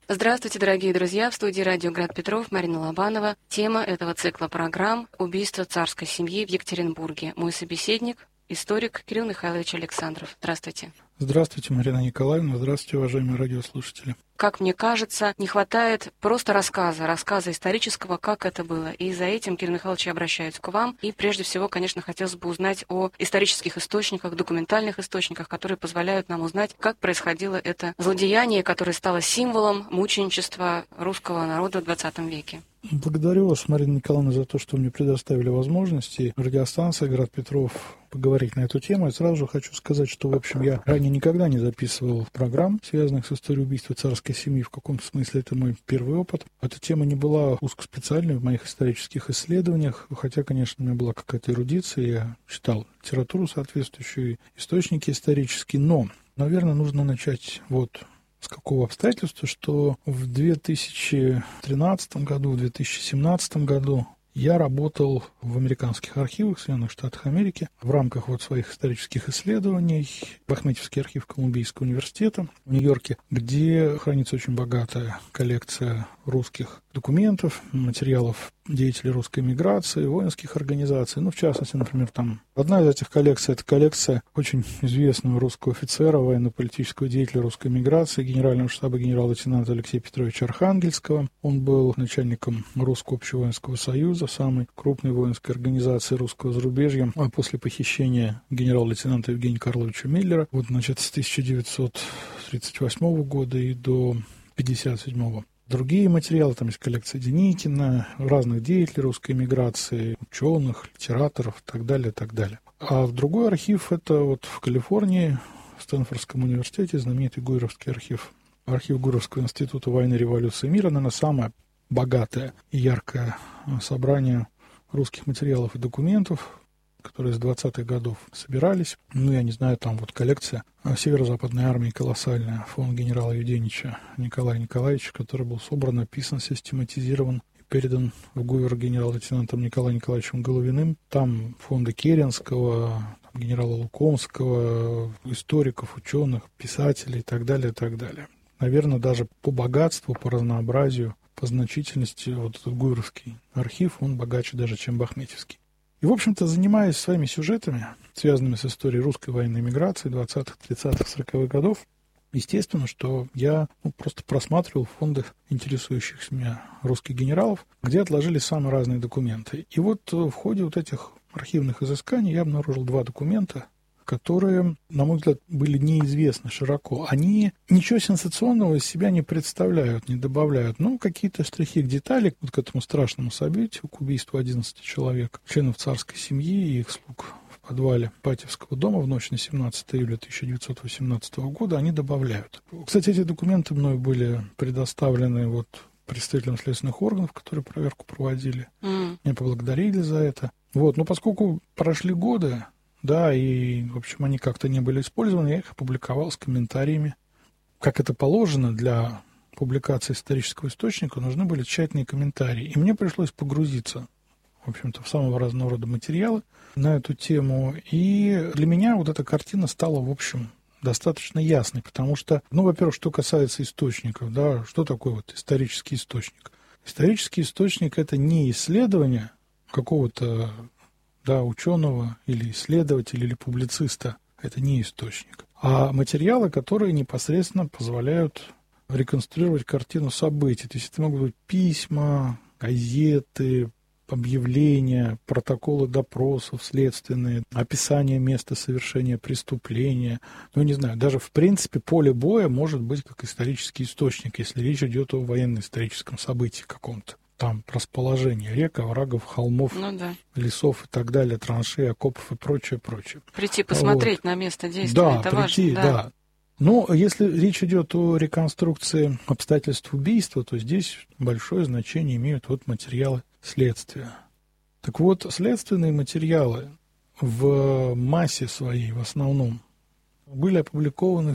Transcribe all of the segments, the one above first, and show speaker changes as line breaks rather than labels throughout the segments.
Здравствуйте, дорогие друзья! В студии радио «Град Петров» Марина Лобанова. Тема этого цикла программ «Убийство царской семьи в Екатеринбурге». Мой собеседник – историк Кирилл Михайлович Александров. Здравствуйте.
Здравствуйте, Марина Николаевна. Здравствуйте, уважаемые радиослушатели.
Как мне кажется, не хватает просто рассказа исторического, как это было. И за этим, Кирилл Михайлович, я обращаюсь к вам. И прежде всего, конечно, хотелось бы узнать о исторических источниках, документальных источниках, которые позволяют нам узнать, как происходило это злодеяние, которое стало символом мученичества русского народа в XX веке.
Благодарю вас, Марина Николаевна, за то, что мне предоставили возможности радиостанции «Град Петров» поговорить на эту тему. И сразу же хочу сказать, что, в общем, я ранее никогда не записывал программ, связанных с историей убийства царской семьи. В каком-то смысле это мой первый опыт. Эта тема не была узкоспециальной в моих исторических исследованиях, хотя, конечно, у меня была какая-то эрудиция, я читал литературу соответствующую, источники исторические, но, наверное, нужно начать с какого обстоятельства, что в 2013 году, в 2017 году я работал в американских архивах Соединенных Штатов Америки в рамках своих исторических исследований в Ахметьевский архив Колумбийского университета в Нью-Йорке, где хранится очень богатая коллекция русских документов, материалов деятелей русской эмиграции, воинских организаций. В частности, например, там одна из этих коллекций – это коллекция очень известного русского офицера, военно-политического деятеля русской эмиграции, генерального штаба генерал-лейтенанта Алексея Петровича Архангельского. Он был начальником Русского общевоенского союза, самой крупной воинской организации русского зарубежья, после похищения генерал-лейтенанта Евгения Карловича Миллера, с 1938 года и до 1957. Другие материалы, там есть коллекция Деникина, разных деятелей русской эмиграции, ученых, литераторов и так далее, и так далее. А другой архив – это в Калифорнии, в Стэнфордском университете, знаменитый Гуйеровский архив. Архив Гуйеровского института войны, революции и мира, наверное, самое богатое и яркое собрание русских материалов и документов, которые с 20-х годов собирались. Я не знаю, там коллекция Северо-Западной армии колоссальная, фонд генерала Юденича Николая Николаевича, который был собран, описан, систематизирован и передан в ГУВР генерал-лейтенантом Николаем Николаевичем Головиным. Там фонды Керенского, генерала Лукомского, историков, ученых, писателей и так далее, и так далее. Наверное, даже по богатству, по разнообразию, по значительности этот Гуйеровский архив, он богаче даже, чем Бахметьевский. И, в общем-то, занимаясь своими сюжетами, связанными с историей русской военной эмиграции 20-х, 30-х, 40-х годов, естественно, что я просто просматривал фонды интересующихся меня русских генералов, где отложились самые разные документы. И в ходе этих архивных изысканий я обнаружил два документа, которые, на мой взгляд, были неизвестны широко. Они ничего сенсационного из себя не представляют, не добавляют, какие-то штрихи к детали к этому страшному событию, к убийству 11 человек, членов царской семьи и их слуг в подвале Ипатьевского дома в ночь на 17 июля 1918 года, они добавляют. Кстати, эти документы мною были предоставлены представителям следственных органов, которые проверку проводили. Меня поблагодарили за это. Но поскольку прошли годы, и, в общем, они как-то не были использованы, я их опубликовал с комментариями. Как это положено, для публикации исторического источника нужны были тщательные комментарии. И мне пришлось погрузиться, в общем-то, в самого разного рода материалы на эту тему. И для меня эта картина стала, в общем, достаточно ясной, потому что, во-первых, что касается источников, что такое исторический источник? Исторический источник – это не исследование какого-то ученого или исследователя или публициста, это не источник, а материалы, которые непосредственно позволяют реконструировать картину событий. То есть это могут быть письма, газеты, объявления, протоколы допросов следственные, описание места совершения преступления. Не знаю, даже в принципе поле боя может быть как исторический источник, если речь идет о военно-историческом событии каком-то. Там расположение рек, оврагов, холмов, лесов и так далее, траншей, окопов и прочее.
Прийти посмотреть на место действия, это важно.
Но если речь идет о реконструкции обстоятельств убийства, то здесь большое значение имеют материалы следствия. Так следственные материалы в массе своей, в основном, были опубликованы в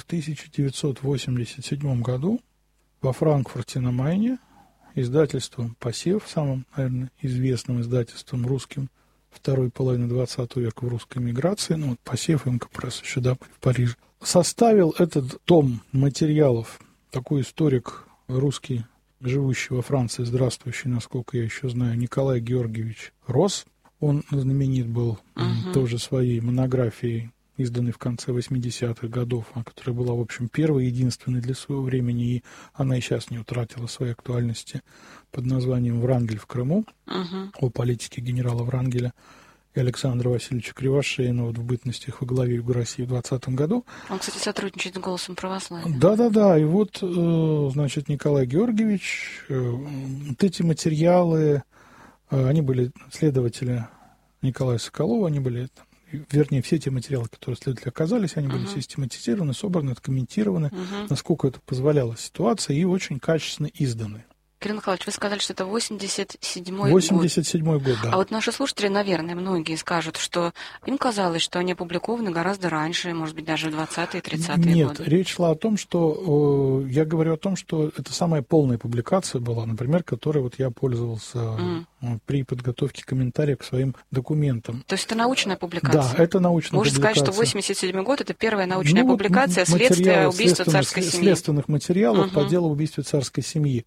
1987 году во Франкфурте на Майне, издательством «Посев», самым, наверное, известным издательством русским второй половины XX века в русской эмиграции, «Посев», МК-пресс еще в Париже. Составил этот том материалов такой историк русский, живущий во Франции, здравствующий, насколько я еще знаю, Николай Георгиевич Росс. Он знаменит был тоже своей монографией, изданной в конце 80-х годов, которая была, в общем, первой и единственной для своего времени, и она и сейчас не утратила своей актуальности, под названием «Врангель в Крыму», о политике генерала Врангеля и Александра Васильевича Кривошеина в бытности их во главе Юга России в 2020 году.
Он, кстати, сотрудничает с «Голосом православия».
Да, и вот, значит, Николай Георгиевич, вот эти материалы, они были следователи Николая Соколова, они были, вернее, все те материалы, которые следователи оказались, они были систематизированы, собраны, откомментированы, насколько это позволяла ситуация, и очень качественно изданы.
Кирилл Михайлович, вы сказали, что это 87-й год.
87-й год, да.
А вот наши слушатели, наверное, многие скажут, что им казалось, что они опубликованы гораздо раньше, может быть, даже в 20-е, 30-е годы.
Нет, речь шла о том, что... Я говорю о том, что это самая полная публикация была, например, которой вот я пользовался при подготовке комментариев к своим документам.
То есть это научная публикация?
Да, это научная
публикация. Можно сказать, что 87-й год – это первая научная публикация следствия убийства царской семьи.
Следственных материалов по делу убийства царской семьи.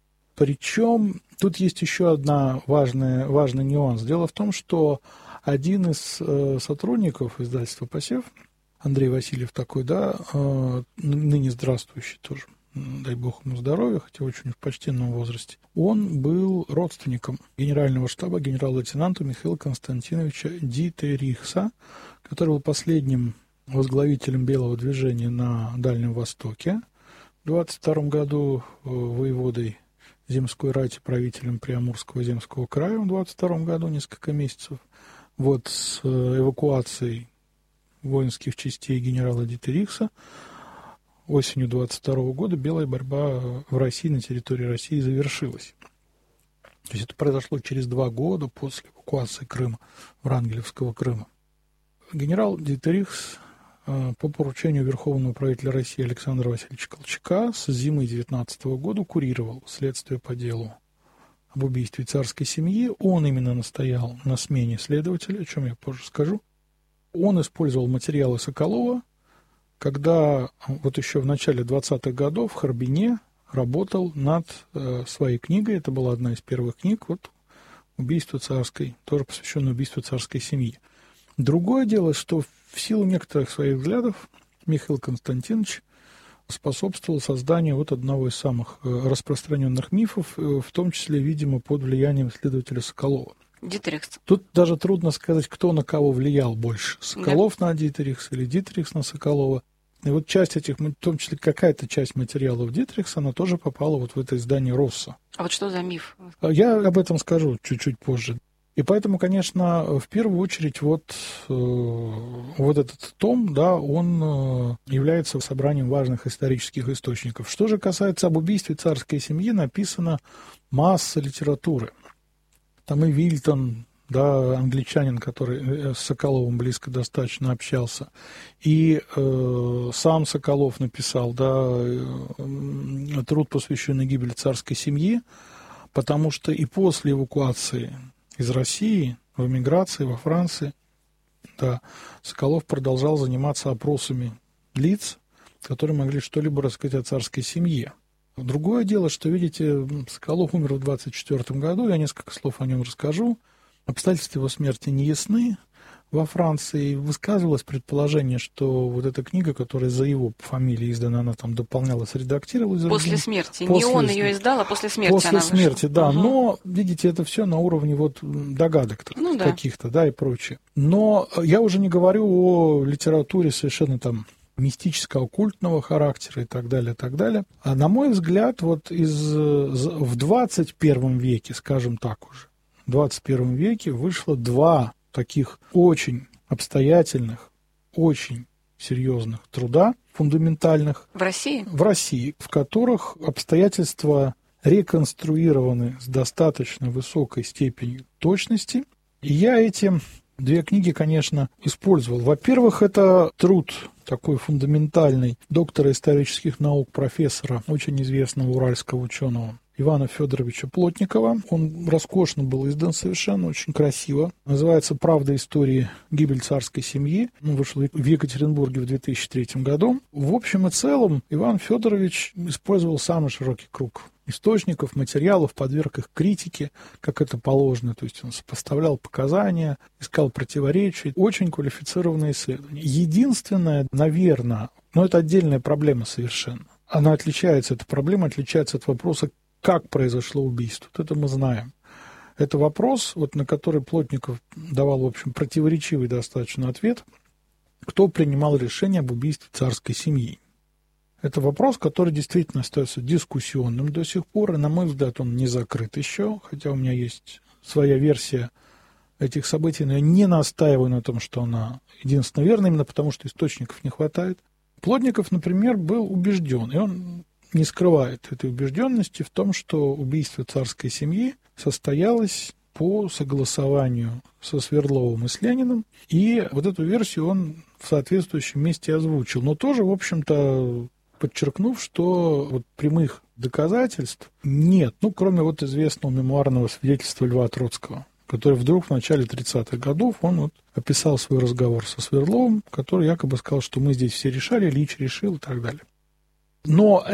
Причем тут есть еще важный нюанс. Дело в том, что один из сотрудников издательства «Посев», Андрей Васильев такой, да, ныне здравствующий тоже, дай бог ему здоровья, хотя очень в почтенном возрасте, он был родственником генерального штаба генерал-лейтенанта Михаила Константиновича Дитерихса, который был последним возглавителем Белого движения на Дальнем Востоке. В 1922 году воеводой земской рати, правителем Приамурского земского края в 1922 году, несколько месяцев. Вот с эвакуацией воинских частей генерала Дитерихса осенью 1922 года белая борьба в России, на территории России, завершилась. То есть это произошло через 2 года после эвакуации Крыма, Врангелевского Крыма. Генерал Дитерихс по поручению Верховного правителя России Александра Васильевича Колчака с зимы 19 года курировал следствие по делу об убийстве царской семьи. Он именно настоял на смене следователя, о чем я позже скажу. Он использовал материалы Соколова, когда вот еще в начале 20-х годов в Харбине работал над своей книгой. Это была одна из первых книг, вот «Убийство царской», тоже посвященное убийству царской семьи. Другое дело, что в силу некоторых своих взглядов Михаил Константинович способствовал созданию вот одного из самых распространенных мифов, в том числе, видимо, под влиянием исследователя Соколова.
Дитерихс.
Тут даже трудно сказать, кто на кого влиял больше. Соколов на Дитерихса или Дитерихс на Соколова. И вот часть этих, в том числе какая-то часть материалов Дитерихса, она тоже попала вот в это издание Росса.
А вот что за миф?
Я об этом скажу чуть-чуть позже. И поэтому, конечно, в первую очередь вот этот том, да, он является собранием важных исторических источников. Что же касается об убийстве царской семьи, написана масса литературы. Там и Вильтон, да, англичанин, который с Соколовым близко достаточно общался, и сам Соколов написал, да, труд, посвященный гибели царской семьи, потому что и после эвакуации из России, в эмиграции, во Франции, да, Соколов продолжал заниматься опросами лиц, которые могли что-либо рассказать о царской семье. Другое дело, что, видите, Соколов умер в 1924 году, я несколько слов о нем расскажу. Обстоятельства его смерти не ясны. Во Франции высказывалось предположение, что вот эта книга, которая за его фамилией издана, она там дополнялась, редактировалась.
После смерти. Не он ее издал, а после смерти
после
она
смерти,
вышла.
да. Но, видите, это все на уровне вот догадок каких-то, да, и прочее. Но я уже не говорю о литературе совершенно там мистического, оккультного характера и так далее, и так далее. А на мой взгляд, вот в 21 веке, скажем так уже, в 21 веке вышло 2 таких очень обстоятельных, очень серьезных труда, фундаментальных.
В России?
В России, в которых обстоятельства реконструированы с достаточно высокой степенью точности. И я эти 2 книги, конечно, использовал. Во-первых, это труд такой фундаментальный доктора исторических наук, профессора, очень известного уральского ученого Ивана Федоровича Плотникова. Он роскошно был издан совершенно, очень красиво. Называется «Правда истории гибель царской семьи». Он вышел в Екатеринбурге в 2003 году. В общем и целом Иван Федорович использовал самый широкий круг источников, материалов, подверг их критике, как это положено. То есть он сопоставлял показания, искал противоречия. Очень квалифицированные исследования. Единственное, наверное, но это отдельная проблема совершенно. Она отличается, эта проблема отличается от вопроса, как произошло убийство. Вот это мы знаем. Это вопрос, вот, на который Плотников давал, в общем, противоречивый достаточно ответ, кто принимал решение об убийстве царской семьи. Это вопрос, который действительно остается дискуссионным до сих пор, и, на мой взгляд, он не закрыт еще, хотя у меня есть своя версия этих событий, но я не настаиваю на том, что она единственно верна, именно потому, что источников не хватает. Плотников, например, был убежден, и он не скрывает этой убежденности в том, что убийство царской семьи состоялось по согласованию со Свердловым и с Лениным, и вот эту версию он в соответствующем месте озвучил, но тоже, в общем-то, подчеркнув, что вот прямых доказательств нет, кроме вот известного мемуарного свидетельства Льва Троцкого, который вдруг в начале 30-х годов, он описал свой разговор со Свердловым, который якобы сказал, что мы здесь все решали, Ильич решил и так далее. Но